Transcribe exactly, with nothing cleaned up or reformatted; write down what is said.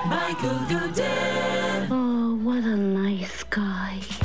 by Goo Goo Dad. Oh, what a nice guy.